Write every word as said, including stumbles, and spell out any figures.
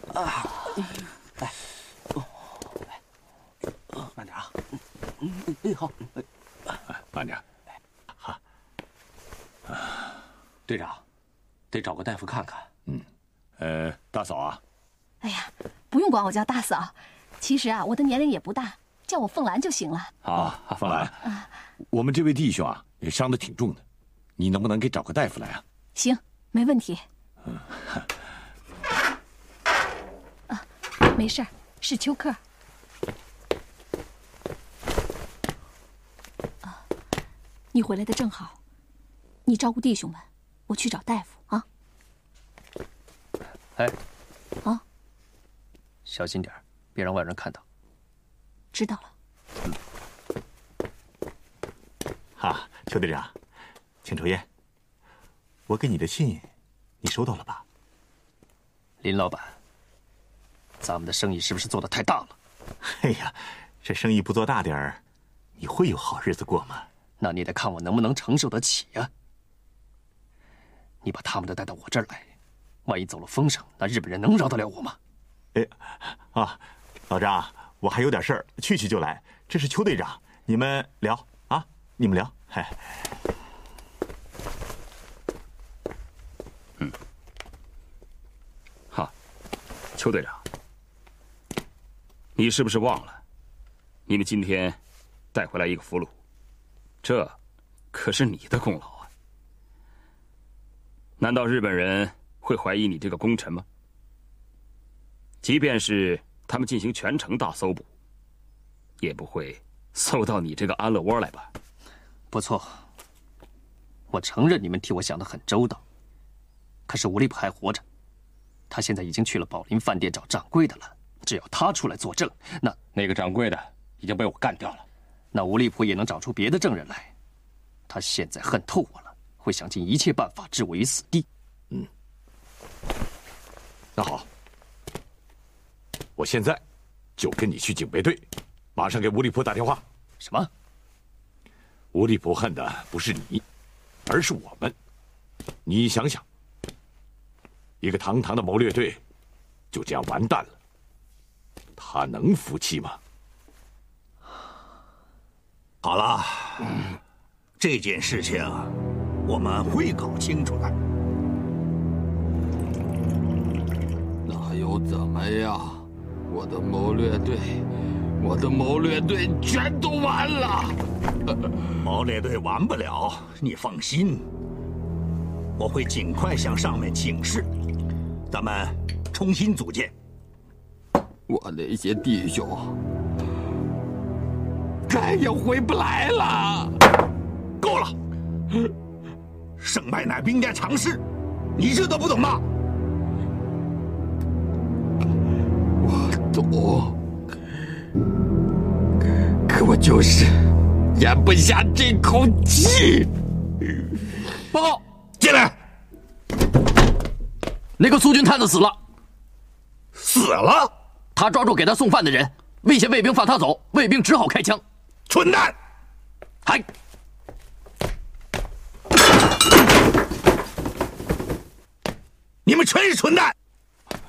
啊，来，哦，来，慢点啊。嗯，哎，好， 慢点。 好。队长，得找个大夫看看。 嗯，呃，大嫂啊。 哎呀，不用管我叫大嫂，其实啊，我的年龄也不大，叫我凤兰就行了。 好，凤兰，啊、我们这位弟兄啊，也伤得挺重的，你能不能给找个大夫来啊？ 行，没问题。嗯。啊，没事儿，是休克。啊，你回来的正好，你照顾弟兄们，我去找大夫啊。 哎， 啊。 小心点，别让外人看到。 知道了。 嗯。哈，邱队长，请抽烟。我给你的信，你收到了吧？ 林老板，咱们的生意是不是做得太大了？ 哎呀，这生意不做大点儿，你会有好日子过吗？ 那你得看我能不能承受得起呀。你把他们都带到我这儿来，万一走了风声，那日本人能饶得了我吗？ 哎，啊，老张，我还有点事儿，去去就来。这是邱队长，你们聊啊，你们聊。嗨， 嗯，哈，邱队长，你是不是忘了，你们今天带回来一个俘虏，这可是你的功劳啊！难道日本人会怀疑你这个功臣吗？即便是他们进行全城大搜捕，也不会搜到你这个安乐窝来吧？ 不错，我承认你们替我想得很周到。可是吴立普还活着，他现在已经去了宝林饭店找掌柜的了。只要他出来作证，那那个掌柜的已经被我干掉了。 那吴立普也能找出别的证人来。他现在恨透我了，会想尽一切办法置我于死地。 嗯，那好。我现在就跟你去警备队，马上给吴立普打电话。 什么？ 吴立普恨的不是你，而是我们。你想想，一个堂堂的谋略队就这样完蛋了，他能服气吗？ 好了，嗯、这件事情我们会搞清楚的。 那又怎么样？我的谋略队，我的谋略队全都完了。 谋略队完不了，你放心，我会尽快向上面请示，咱们重新组建。 我那些弟兄再也回不来了。 够了，胜败乃兵家常事，你这都不懂吗？ 懂，可我就是咽不下这口气。 报告， 进来。 那个苏军探子死了。 死了？ 他抓住给他送饭的人，威胁卫兵放他走，卫兵只好开枪。 蠢蛋！ 还， 你们全是蠢蛋！